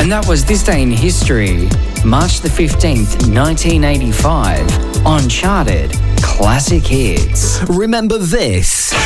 And that was This Day in History, March the 15th, 1985, on Charted Classic Hits. Remember this?